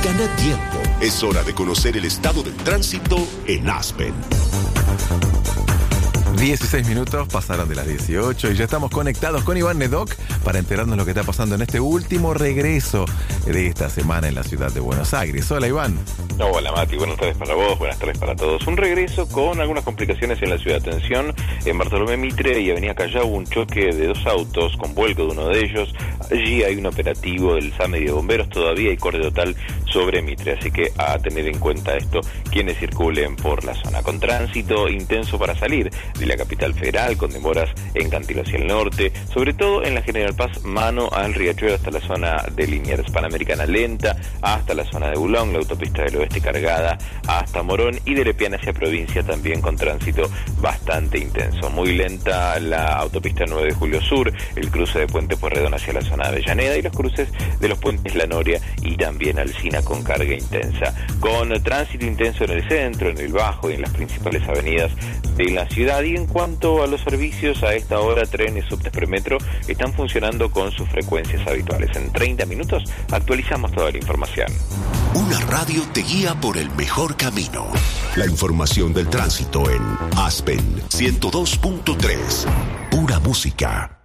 Gana tiempo. Es hora de conocer el estado del tránsito en Aspen. 16 minutos pasaron de las 18 y ya estamos conectados con Iván Nedoc para enterarnos lo que está pasando en este último regreso de esta semana en la ciudad de Buenos Aires. Hola, Iván. Hola, Mati. Buenas tardes para vos, buenas tardes para todos. Un regreso con algunas complicaciones en la ciudad. Atención, en Bartolomé Mitre y Avenida Callao hubo un choque de dos autos con vuelco de uno de ellos. Allí hay un operativo del SAME y de bomberos. Todavía hay corte total sobre Mitre, así que a tener en cuenta esto quienes circulen por la zona. Con tránsito intenso para salir de la capital federal, con demoras en Cantilo hacia el norte, sobre todo en la General Paz, mano al Riachuelo hasta la zona de Liniers, Panamericana lenta hasta la zona de Bulón, la autopista del oeste cargada hasta Morón y de Lepiana hacia provincia también con tránsito bastante intenso. Muy lenta la autopista 9 de Julio Sur, el cruce de Puente Pueyrredón hacia la zona de Avellaneda y los cruces de los puentes La Noria y también Alsina con carga intensa. Con tránsito intenso en el centro, en el Bajo y en las principales avenidas de la ciudad. Y en cuanto a los servicios, a esta hora trenes, subtes, premetro están funcionando con sus frecuencias habituales. En 30 minutos actualizamos toda la información. Una radio te guía por el mejor camino. La información del tránsito en Aspen 102.3. Pura música.